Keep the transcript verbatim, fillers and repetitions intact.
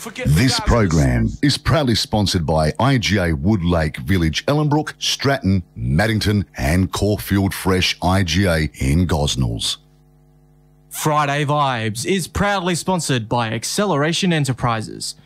This program is proudly sponsored by I G A Woodlake Village, Ellenbrook, Stratton, Maddington and Caulfield Fresh I G A in Gosnells. Friday Vibes is proudly sponsored by Acceleration Enterprises,